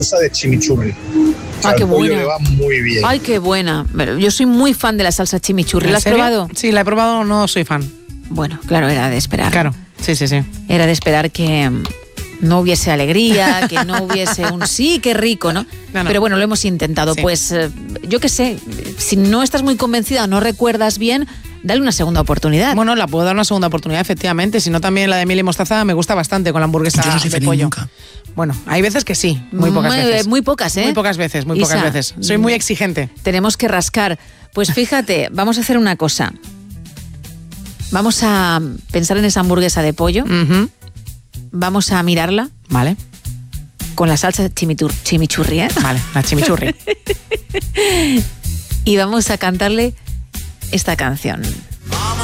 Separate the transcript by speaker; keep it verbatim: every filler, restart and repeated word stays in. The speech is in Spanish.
Speaker 1: salsa de chimichurri. O sea,
Speaker 2: Ah, qué
Speaker 1: el pollo
Speaker 2: buena.
Speaker 1: le va muy bien.
Speaker 2: Ay, qué buena. Yo soy muy fan de la salsa chimichurri.
Speaker 3: ¿En
Speaker 2: ¿La has
Speaker 3: serio?
Speaker 2: probado?
Speaker 3: Sí, la he probado, no soy fan.
Speaker 2: Bueno, claro, era de esperar.
Speaker 3: Claro, sí, sí, sí.
Speaker 2: Era de esperar que mm, no hubiese alegría, que no hubiese un sí, qué rico, ¿no?
Speaker 3: No, no.
Speaker 2: Pero bueno, lo hemos intentado.
Speaker 3: Sí.
Speaker 2: Pues eh, yo qué sé, si no estás muy convencida o no recuerdas bien, dale una segunda oportunidad.
Speaker 3: Bueno, la puedo dar una segunda oportunidad, efectivamente. Si no, también la de miel y mostaza me gusta bastante con la hamburguesa
Speaker 4: Yo no soy
Speaker 3: de
Speaker 4: feliz
Speaker 3: pollo.
Speaker 4: nunca.
Speaker 3: Bueno, hay veces que sí, muy pocas
Speaker 2: Muy-
Speaker 3: veces.
Speaker 2: muy pocas, ¿eh?
Speaker 3: Muy pocas veces, muy
Speaker 2: Isa,
Speaker 3: pocas veces. Soy muy exigente.
Speaker 2: Tenemos que rascar. Pues fíjate, vamos a hacer una cosa. Vamos a pensar en esa hamburguesa de pollo.
Speaker 3: Ujú.
Speaker 2: Vamos a mirarla
Speaker 3: Vale,
Speaker 2: con la salsa chimitur- chimichurri, ¿eh?
Speaker 3: vale, la chimichurri.
Speaker 2: Y vamos a cantarle esta canción.